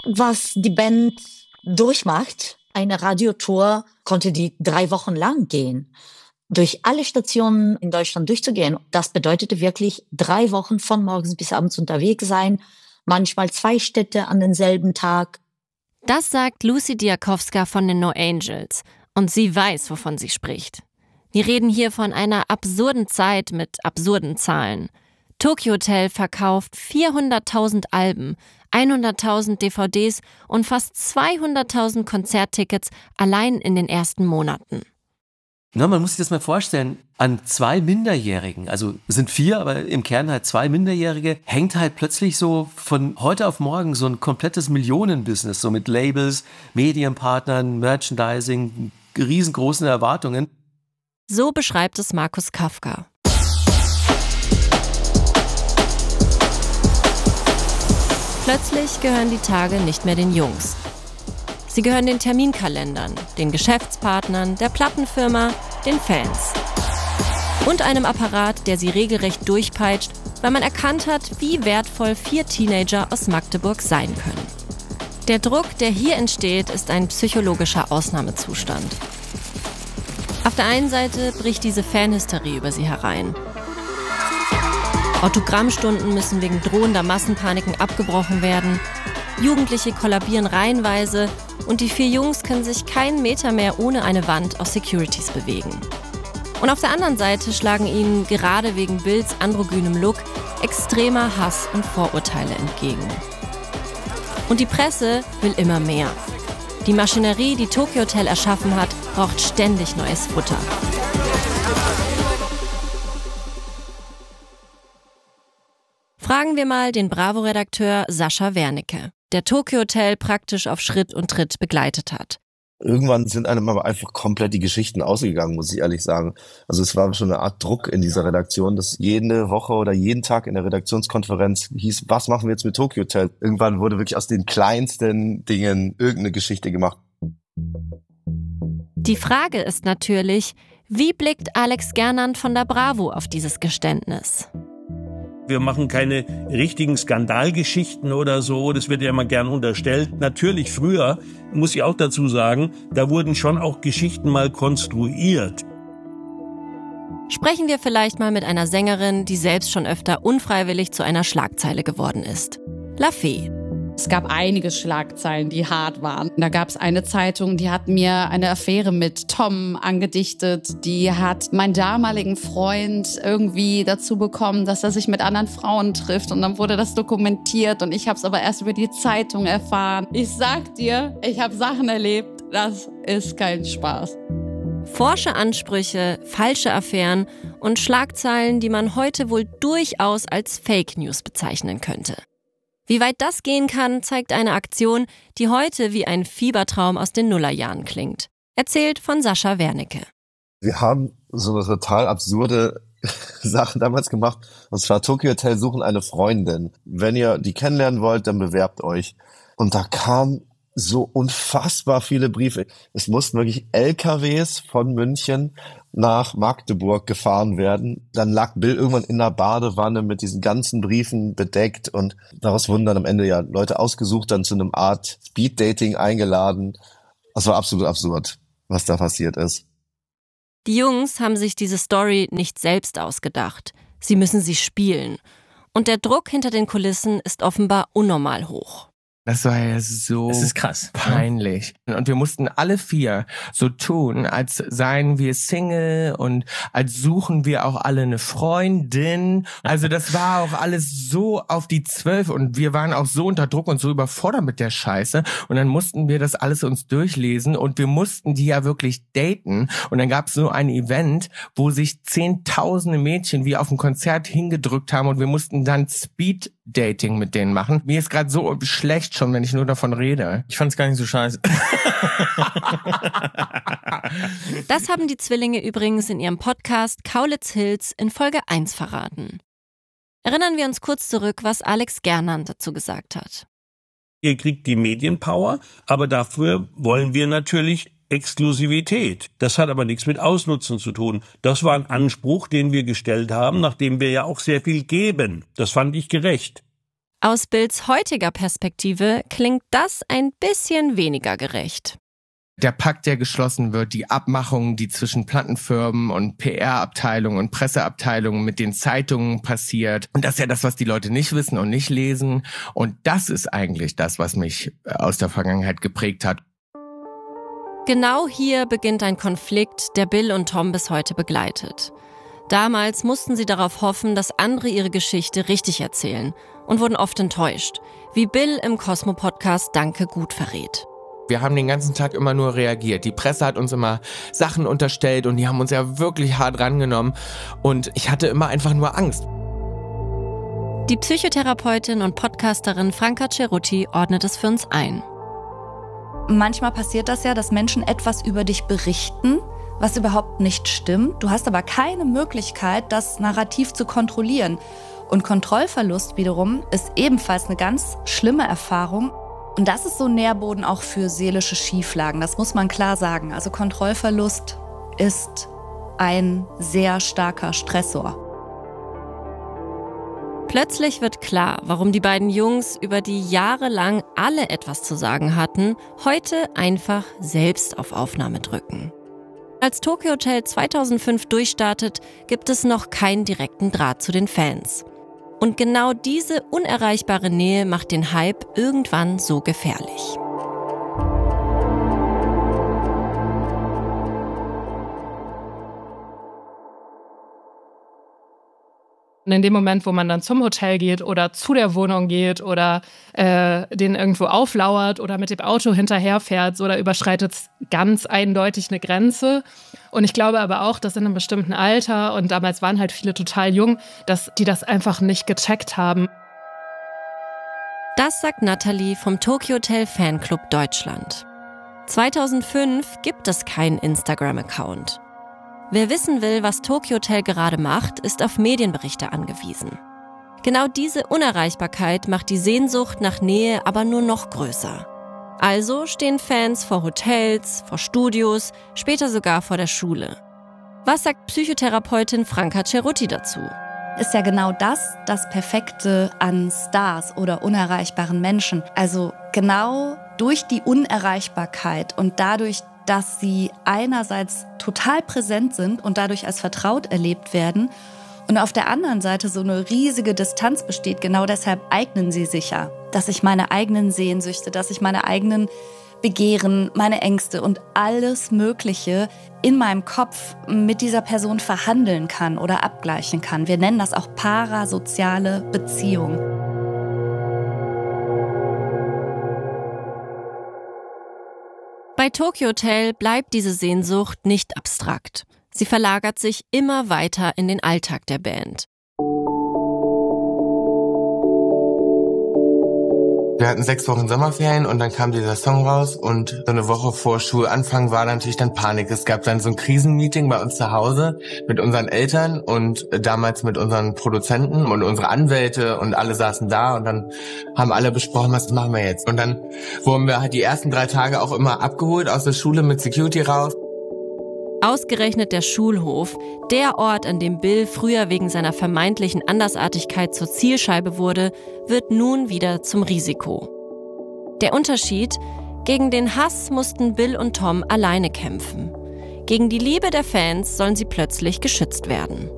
was die Band durchmacht. Eine Radiotour konnte die 3 Wochen lang gehen. Durch alle Stationen in Deutschland durchzugehen, das bedeutete wirklich 3 Wochen von morgens bis abends unterwegs sein, manchmal 2 Städte an denselben Tag. Das sagt Lucy Diakowska von den No Angels. Und sie weiß, wovon sie spricht. Wir reden hier von einer absurden Zeit mit absurden Zahlen. Tokyo Hotel verkauft 400.000 Alben, 100.000 DVDs und fast 200.000 Konzerttickets allein in den ersten Monaten. Na, man muss sich das mal vorstellen, an 2 Minderjährigen, also es sind 4, aber im Kern halt 2 Minderjährige, hängt halt plötzlich so von heute auf morgen so ein komplettes Millionenbusiness, so mit Labels, Medienpartnern, Merchandising, riesengroßen Erwartungen. So beschreibt es Markus Kafka. Plötzlich gehören die Tage nicht mehr den Jungs. Sie gehören den Terminkalendern, den Geschäftspartnern, der Plattenfirma, den Fans. Und einem Apparat, der sie regelrecht durchpeitscht, weil man erkannt hat, wie wertvoll 4 Teenager aus Magdeburg sein können. Der Druck, der hier entsteht, ist ein psychologischer Ausnahmezustand. Auf der einen Seite bricht diese Fanhysterie über sie herein. Autogrammstunden müssen wegen drohender Massenpaniken abgebrochen werden. Jugendliche kollabieren reihenweise und die 4 Jungs können sich keinen Meter mehr ohne eine Wand aus Securities bewegen. Und auf der anderen Seite schlagen ihnen gerade wegen Bills androgynem Look extremer Hass und Vorurteile entgegen. Und die Presse will immer mehr. Die Maschinerie, die Tokyo Hotel erschaffen hat, braucht ständig neues Futter. Fragen wir mal den Bravo-Redakteur Sascha Wernicke, der Tokyo Hotel praktisch auf Schritt und Tritt begleitet hat. Irgendwann sind einem aber einfach komplett die Geschichten ausgegangen, muss ich ehrlich sagen. Also es war schon eine Art Druck in dieser Redaktion, dass jede Woche oder jeden Tag in der Redaktionskonferenz hieß, was machen wir jetzt mit Tokyo Hotel? Irgendwann wurde wirklich aus den kleinsten Dingen irgendeine Geschichte gemacht. Die Frage ist natürlich, wie blickt Alex Gernand von der Bravo auf dieses Geständnis? Wir machen keine richtigen Skandalgeschichten oder so, das wird ja immer gern unterstellt. Natürlich früher, muss ich auch dazu sagen, da wurden schon auch Geschichten mal konstruiert. Sprechen wir vielleicht mal mit einer Sängerin, die selbst schon öfter unfreiwillig zu einer Schlagzeile geworden ist. La Fee. Es gab einige Schlagzeilen, die hart waren. Da gab es eine Zeitung, die hat mir eine Affäre mit Tom angedichtet. Die hat meinen damaligen Freund irgendwie dazu bekommen, dass er sich mit anderen Frauen trifft. Und dann wurde das dokumentiert und ich habe es aber erst über die Zeitung erfahren. Ich sag dir, ich habe Sachen erlebt, das ist kein Spaß. Forsche Ansprüche, falsche Affären und Schlagzeilen, die man heute wohl durchaus als Fake News bezeichnen könnte. Wie weit das gehen kann, zeigt eine Aktion, die heute wie ein Fiebertraum aus den Nullerjahren klingt. Erzählt von Sascha Wernicke. Wir haben so eine total absurde Sache damals gemacht. Und zwar Tokyo Hotel suchen eine Freundin. Wenn ihr die kennenlernen wollt, dann bewerbt euch. Und da kamen so unfassbar viele Briefe. Es mussten wirklich LKWs von München nach Magdeburg gefahren werden. Dann lag Bill irgendwann in der Badewanne mit diesen ganzen Briefen bedeckt und daraus wurden dann am Ende ja Leute ausgesucht, dann zu einem Art Speed-Dating eingeladen. Das war absolut absurd, was da passiert ist. Die Jungs haben sich diese Story nicht selbst ausgedacht. Sie müssen sie spielen. Und der Druck hinter den Kulissen ist offenbar unnormal hoch. Das war ja so das ist krass, peinlich. Und wir mussten alle 4 so tun, als seien wir Single und als suchen wir auch alle eine Freundin. Also das war auch alles so auf die 12 und wir waren auch so unter Druck und so überfordert mit der Scheiße. Und dann mussten wir das alles uns durchlesen und wir mussten die ja wirklich daten. Und dann gab es so ein Event, wo sich zehntausende Mädchen wie auf dem Konzert hingedrückt haben und wir mussten dann Speed-Dating mit denen machen. Mir ist gerade so schlecht schon, wenn ich nur davon rede. Ich fand's gar nicht so scheiße. Das haben die Zwillinge übrigens in ihrem Podcast Kaulitz Hills in Folge 1 verraten. Erinnern wir uns kurz zurück, was Alex Gernand dazu gesagt hat. Ihr kriegt die Medienpower, aber dafür wollen wir natürlich Exklusivität. Das hat aber nichts mit Ausnutzen zu tun. Das war ein Anspruch, den wir gestellt haben, nachdem wir ja auch sehr viel geben. Das fand ich gerecht. Aus Bills heutiger Perspektive klingt das ein bisschen weniger gerecht. Der Pakt, der geschlossen wird, die Abmachungen, die zwischen Plattenfirmen und PR-Abteilungen und Presseabteilungen mit den Zeitungen passiert. Und das ist ja das, was die Leute nicht wissen und nicht lesen. Und das ist eigentlich das, was mich aus der Vergangenheit geprägt hat. Genau hier beginnt ein Konflikt, der Bill und Tom bis heute begleitet. Damals mussten sie darauf hoffen, dass andere ihre Geschichte richtig erzählen und wurden oft enttäuscht, wie Bill im Cosmo-Podcast Danke gut verrät. Wir haben den ganzen Tag immer nur reagiert. Die Presse hat uns immer Sachen unterstellt und die haben uns ja wirklich hart rangenommen. Und ich hatte immer einfach nur Angst. Die Psychotherapeutin und Podcasterin Franca Cerutti ordnet es für uns ein. Manchmal passiert das ja, dass Menschen etwas über dich berichten, was überhaupt nicht stimmt. Du hast aber keine Möglichkeit, das Narrativ zu kontrollieren. Und Kontrollverlust wiederum ist ebenfalls eine ganz schlimme Erfahrung. Und das ist so ein Nährboden auch für seelische Schieflagen, das muss man klar sagen. Also Kontrollverlust ist ein sehr starker Stressor. Plötzlich wird klar, warum die beiden Jungs, über die jahrelang alle etwas zu sagen hatten, heute einfach selbst auf Aufnahme drücken. Als Tokyo Hotel 2005 durchstartet, gibt es noch keinen direkten Draht zu den Fans. Und genau diese unerreichbare Nähe macht den Hype irgendwann so gefährlich. Und in dem Moment, wo man dann zum Hotel geht oder zu der Wohnung geht oder den irgendwo auflauert oder mit dem Auto hinterherfährt, so, da überschreitet es ganz eindeutig eine Grenze. Und ich glaube aber auch, dass in einem bestimmten Alter, und damals waren halt viele total jung, dass die das einfach nicht gecheckt haben. Das sagt Nathalie vom Tokyo Hotel Fanclub Deutschland. 2005 gibt es keinen Instagram-Account. Wer wissen will, was Tokyo Hotel gerade macht, ist auf Medienberichte angewiesen. Genau diese Unerreichbarkeit macht die Sehnsucht nach Nähe aber nur noch größer. Also stehen Fans vor Hotels, vor Studios, später sogar vor der Schule. Was sagt Psychotherapeutin Franca Cerutti dazu? Ist ja genau das Perfekte an Stars oder unerreichbaren Menschen. Also genau durch die Unerreichbarkeit und dadurch, dass sie einerseits total präsent sind und dadurch als vertraut erlebt werden und auf der anderen Seite so eine riesige Distanz besteht. Genau deshalb eignen sie sich ja, dass ich meine eigenen Sehnsüchte, dass ich meine eigenen Begehren, meine Ängste und alles Mögliche in meinem Kopf mit dieser Person verhandeln kann oder abgleichen kann. Wir nennen das auch parasoziale Beziehung. Bei Tokyo Hotel bleibt diese Sehnsucht nicht abstrakt. Sie verlagert sich immer weiter in den Alltag der Band. Wir hatten 6 Wochen Sommerferien und dann kam dieser Song raus und so eine Woche vor Schulanfang war natürlich dann Panik. Es gab dann so ein Krisenmeeting bei uns zu Hause mit unseren Eltern und damals mit unseren Produzenten und unsere Anwälte und alle saßen da und dann haben alle besprochen, was machen wir jetzt. Und dann wurden wir halt die ersten 3 Tage auch immer abgeholt aus der Schule mit Security raus. Ausgerechnet der Schulhof, der Ort, an dem Bill früher wegen seiner vermeintlichen Andersartigkeit zur Zielscheibe wurde, wird nun wieder zum Risiko. Der Unterschied: Gegen den Hass mussten Bill und Tom alleine kämpfen. Gegen die Liebe der Fans sollen sie plötzlich geschützt werden.